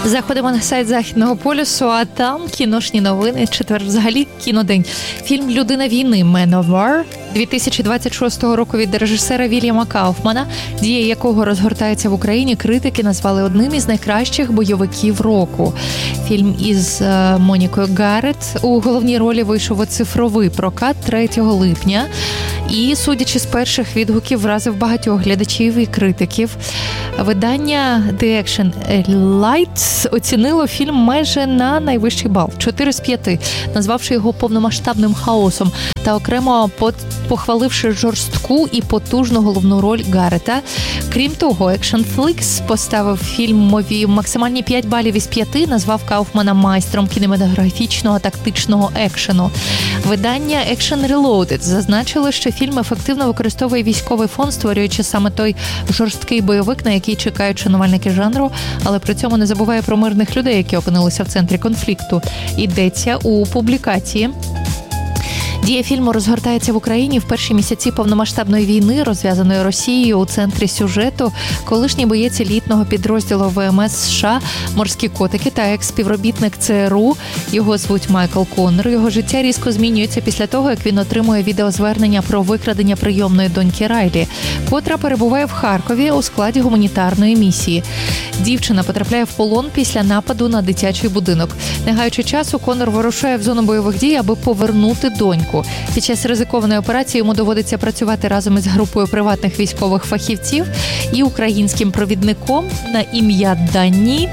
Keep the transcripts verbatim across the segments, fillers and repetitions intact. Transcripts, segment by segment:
Заходимо на сайт Західного полюсу, а там кіношні новини. Четвер взагалі кінодень. Фільм «Людина війни» «Man of War» дві тисячі двадцять шостого року від режисера Вільяма Кауфмана, дія якого розгортається в Україні, критики назвали одним із найкращих бойовиків року. Фільм із е, Монікою Гаррет у головній ролі вийшов у цифровий прокат третього липня. І, судячи з перших відгуків, вразив багатьох глядачів і критиків. Видання The Action Light оцінило фільм майже на найвищий бал – чотири з п'яти, назвавши його повномасштабним хаосом та окремо похваливши жорстку і потужну головну роль Гаррета. Крім того, Action Flix поставив фільмові максимальні п'ять балів із п'яти, назвав Кауфмана майстром кінематографічного тактичного екшену. Видання Action Reloaded зазначило, що фільм ефективно використовує військовий фон, створюючи саме той жорсткий бойовик, на який чекають шанувальники жанру, але при цьому не забуває про мирних людей, які опинилися в центрі конфлікту. Йдеться у публікації. Дія фільму розгортається в Україні в перші місяці повномасштабної війни, розв'язаної Росією. У центрі сюжету колишній боєць елітного підрозділу Ве Ем Ес США «Морські котики» та екс-співробітник Це Ер У. Його звуть Майкл Коннор. Його життя різко змінюється після того, як він отримує відеозвернення про викрадення прийомної доньки Райлі, котра перебуває в Харкові у складі гуманітарної місії. Дівчина потрапляє в полон після нападу на дитячий будинок. Не гаючи часу, Коннор вирушає в зону бойових дій, аби повернути доньку. Під час ризикованої операції йому доводиться працювати разом із групою приватних військових фахівців і українським провідником на ім'я Дані.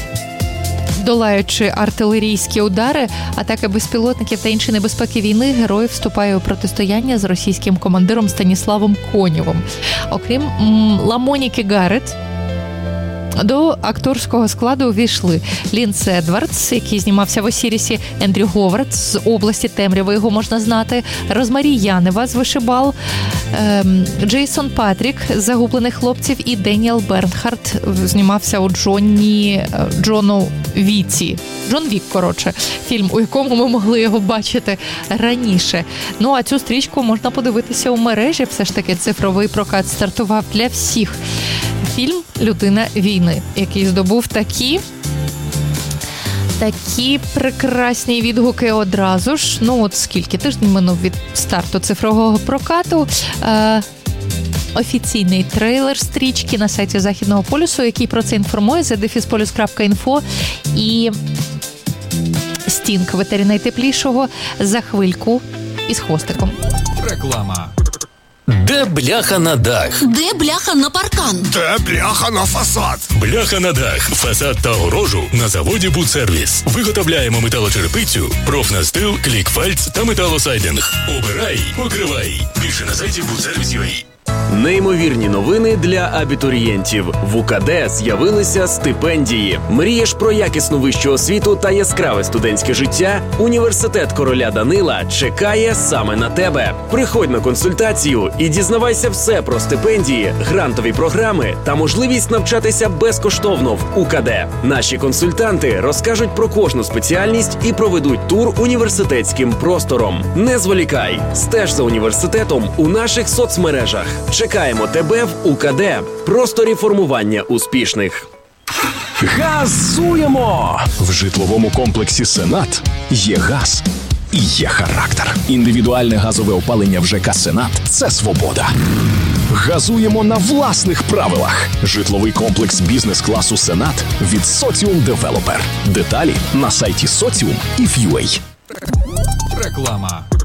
Долаючи артилерійські удари, атаки безпілотників та інші небезпеки війни, герой вступає у протистояння з російським командиром Станіславом Конєвим. Окрім Ламоніки Гаррет, до акторського складу увійшли Лінс Едвардс, який знімався в Осірісі, Ендрю Говард з області Темряви, його можна знати, Розмарі Янева з Вишибал, ем, Джейсон Патрік з Загублених хлопців і Деніел Бернхард знімався у Джонні, Джону Віці. Джон Вік, коротше, фільм, у якому ми могли його бачити раніше. Ну, а цю стрічку можна подивитися у мережі, все ж таки цифровий прокат стартував для всіх. Фільм «Людина війни», який здобув такі, такі прекрасні відгуки одразу ж. Ну, от скільки тиждень минув від старту цифрового прокату. Е- Офіційний трейлер стрічки на сайті Західного полюсу, який про це інформує, зе дефіс полюс крапка інфо, і Стінг, ветері найтеплішого, за хвильку із хвостиком. Реклама. Де бляха на дах? Де бляха на паркан? Де бляха на фасад? Бляха на дах, фасад та огорожу на заводі «Будсервіс». Виготовляємо металочерепицю, профнастил, клікфальц та металосайдинг. Обирай, покривай. Більше на сайті будсервіс крапка ю а. Неймовірні новини для абітурієнтів. В У Ка Де з'явилися стипендії. Мрієш про якісну вищу освіту та яскраве студентське життя? Університет короля Данила чекає саме на тебе. Приходь на консультацію і дізнавайся все про стипендії, грантові програми та можливість навчатися безкоштовно в У Ка Де. Наші консультанти розкажуть про кожну спеціальність і проведуть тур університетським простором. Не зволікай, стеж за університетом у наших соцмережах. Чекаємо тебе в У Ка Де. Просторі формування успішних. Газуємо! В житловому комплексі «Сенат» є газ і є характер. Індивідуальне газове опалення в ЖЕКа «Сенат» – це свобода. Газуємо на власних правилах. Житловий комплекс бізнес-класу «Сенат» від Соціум Девелопер. Деталі на сайті Соціум і Ф'юей. Реклама.